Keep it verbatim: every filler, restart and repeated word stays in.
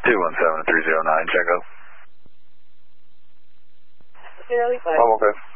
two one seven three zero nine, check out. Okay, that'll be fine. I'm okay.